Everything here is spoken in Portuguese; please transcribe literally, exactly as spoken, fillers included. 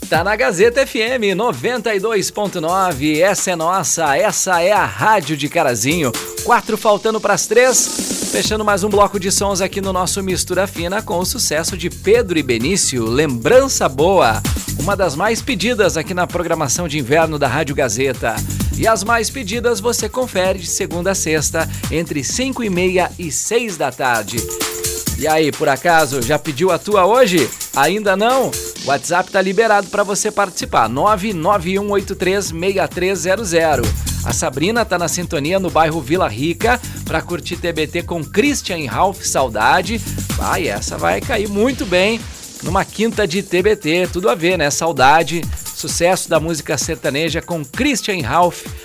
Tá na Gazeta F M noventa e dois ponto nove, essa é nossa, essa é a Rádio de Carazinho. Quatro faltando pras três, fechando mais um bloco de sons aqui no nosso Mistura Fina com o sucesso de Pedro e Benício, Lembrança Boa. Uma das mais pedidas aqui na programação de inverno da Rádio Gazeta. E as mais pedidas você confere de segunda a sexta, entre cinco e meia e seis da tarde. E aí, por acaso, já pediu a tua hoje? Ainda não? O WhatsApp tá liberado para você participar, nove nove um oito três seis três zero zero. A Sabrina tá na sintonia no bairro Vila Rica para curtir T B T com Christian Ralph, Saudade. Vai, essa vai cair muito bem numa quinta de T B T, tudo a ver, né? Saudade, sucesso da música sertaneja com Christian Ralph